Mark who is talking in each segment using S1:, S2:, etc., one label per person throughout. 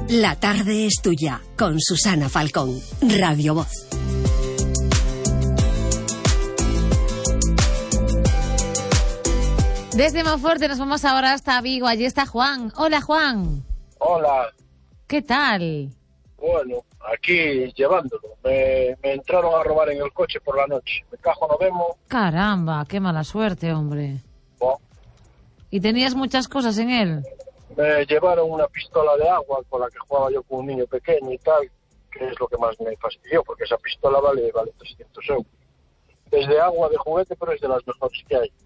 S1: La tarde es tuya, con Susana Falcón, Radio Voz.
S2: Desde Monforte nos vamos ahora hasta Vigo. Allí está Juan. Hola, Juan.
S3: Hola.
S2: ¿Qué tal?
S3: Bueno, aquí llevándolo. Me entraron a robar en el coche por la noche. Me cajo no vemos.
S2: Caramba, qué mala suerte, hombre.
S3: Oh.
S2: ¿Y tenías muchas cosas en él?
S3: Me llevaron una pistola de agua con la que jugaba yo con un niño pequeño y tal, que es lo que más me fastidió, porque esa pistola vale 300 euros. Es de agua, de juguete, pero es de las mejores que hay.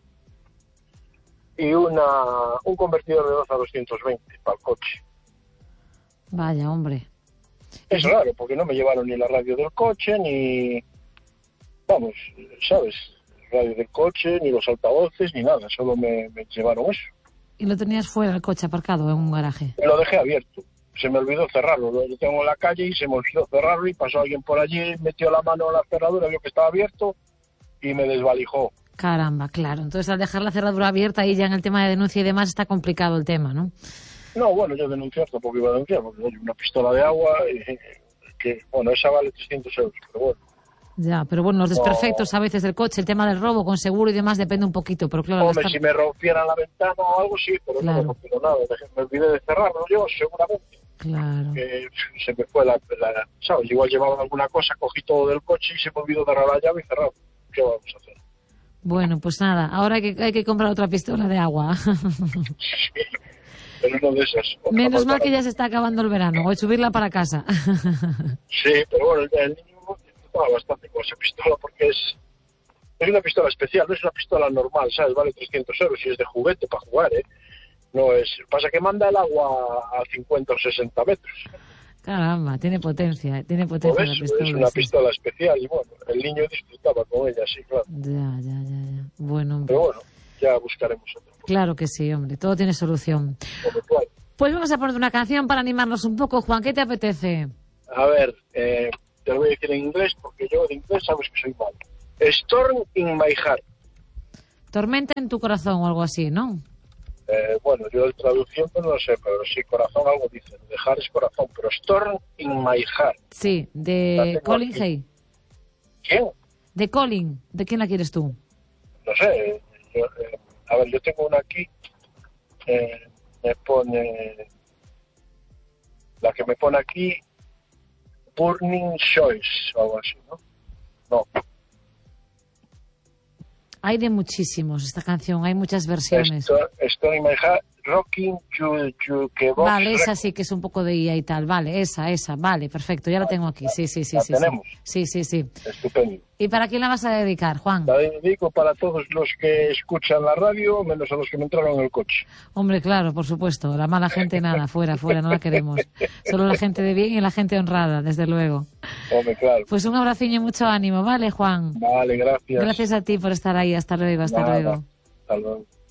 S3: Y un convertidor de 12 a 220 para el coche.
S2: Vaya, hombre.
S3: Es raro, porque no me llevaron ni la radio del coche, ni... Vamos, ¿sabes? Radio del coche, ni los altavoces, ni nada. Solo me llevaron eso.
S2: ¿Y lo tenías fuera el coche aparcado en un garaje?
S3: Lo dejé abierto. Se me olvidó cerrarlo. Lo tengo en la calle y se me olvidó cerrarlo y pasó alguien por allí, metió la mano en la cerradura, vio que estaba abierto y me desvalijó.
S2: Caramba, claro. Entonces, al dejar la cerradura abierta, ahí ya en el tema de denuncia y demás está complicado el tema, ¿no?
S3: No, bueno, yo denuncié, tampoco iba a denunciar, porque oye, una pistola de agua, que, bueno, esa vale 300 euros, pero bueno.
S2: Ya, pero bueno, los desperfectos a veces del coche, el tema del robo con seguro y demás depende un poquito, pero claro...
S3: Hombre, si me rompieran la ventana o algo, sí, pero claro. No me rompieron nada. Me olvidé de cerrarlo yo, seguramente.
S2: Claro.
S3: Que se me fue ¿sabes? Igual llevaba alguna cosa, cogí todo del coche y se me olvidó cerrar la llave y cerrarlo. ¿Qué vamos a hacer?
S2: Bueno, pues nada, ahora hay que comprar otra pistola de agua.
S3: Sí, pero no de esas.
S2: Menos mal que ya se está acabando el verano, o subirla para casa.
S3: Sí, pero bueno, el niño disfrutaba bastante con esa pistola porque es una pistola especial, no es una pistola normal, ¿sabes? Vale 300 euros y es de juguete para jugar, ¿eh? No es... Pasa que manda el agua a 50 o 60 metros.
S2: Caramba, tiene potencia la pistola.
S3: Es una pistola especial y bueno, el niño disfrutaba con ella, sí, claro.
S2: Ya. Bueno, hombre.
S3: Pero bueno, ya buscaremos otra.
S2: Claro que sí, hombre, todo tiene solución. Pues vamos a poner una canción para animarnos un poco. Juan, ¿qué te apetece?
S3: A ver, te lo voy a decir en inglés porque yo de inglés sabes que soy malo. Storm in my heart.
S2: Tormenta en tu corazón o algo así, ¿no?
S3: Bueno, yo de traducción pues no sé, pero sí, corazón algo dicen. Dejar es corazón, pero Storm in my heart.
S2: Sí, de Colin Hay.
S3: ¿Quién?
S2: De Colin. ¿De quién la quieres tú?
S3: No sé. A ver, yo tengo una aquí. Me pone... La que me pone aquí... Burning Choice o algo así, ¿no? No.
S2: Hay de muchísimos esta canción, hay muchas versiones.
S3: Story in my heart, Rocking you que vos...
S2: Vale, esa sí que es un poco de IA y tal. Vale, esa, vale, perfecto, ya la tengo aquí. Sí.
S3: ¿La tenemos?
S2: Sí.
S3: Estupendo.
S2: ¿Y para quién la vas a dedicar, Juan?
S3: La dedico para todos los que escuchan la radio, menos a los que me entraron en el coche.
S2: Hombre, claro, por supuesto. La mala gente, nada, fuera, no la queremos. Solo la gente de bien y la gente honrada, desde luego.
S3: Hombre, claro.
S2: Pues un abraciño y mucho ánimo, ¿vale, Juan?
S3: Vale, gracias.
S2: Gracias a ti por estar ahí. Hasta luego.
S3: Hasta luego.